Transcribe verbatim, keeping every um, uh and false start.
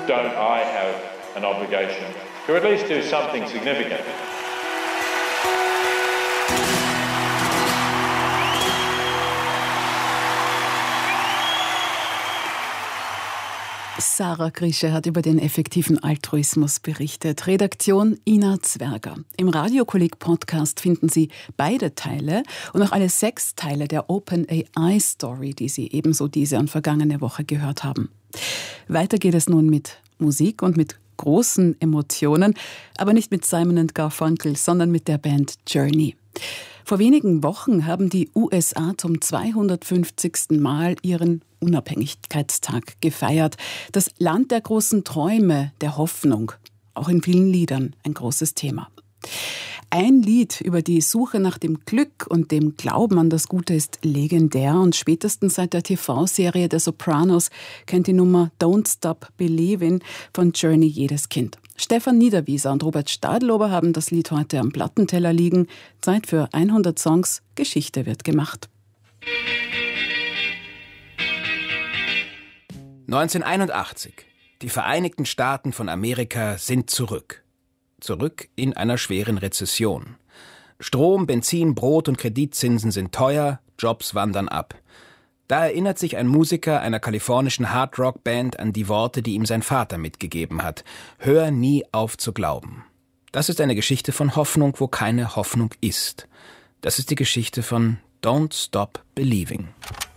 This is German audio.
don't I have an obligation to at least do something significant? Sarah Grische hat über den effektiven Altruismus berichtet. Redaktion Ina Zwerger. Im Radiokolleg-Podcast finden Sie beide Teile und auch alle sechs Teile der OpenAI-Story, die Sie ebenso diese und vergangene Woche gehört haben. Weiter geht es nun mit Musik und mit großen Emotionen, aber nicht mit Simon and Garfunkel, sondern mit der Band Journey. Vor wenigen Wochen haben die U S A zum zweihundertfünfzigsten Mal ihren Unabhängigkeitstag gefeiert. Das Land der großen Träume, der Hoffnung. Auch in vielen Liedern ein großes Thema. Ein Lied über die Suche nach dem Glück und dem Glauben an das Gute ist legendär und spätestens seit der T V-Serie The Sopranos kennt die Nummer Don't Stop Believin' von Journey jedes Kind. Stefan Niederwieser und Robert Stadlober haben das Lied heute am Plattenteller liegen. Zeit für hundert Songs, Geschichte wird gemacht. neunzehnhunderteinundachtzig. Die Vereinigten Staaten von Amerika sind zurück. Zurück in einer schweren Rezession. Strom, Benzin, Brot und Kreditzinsen sind teuer, Jobs wandern ab. Da erinnert sich ein Musiker einer kalifornischen Hard-Rock-Band an die Worte, die ihm sein Vater mitgegeben hat. Hör nie auf zu glauben. Das ist eine Geschichte von Hoffnung, wo keine Hoffnung ist. Das ist die Geschichte von Don't Stop Believing.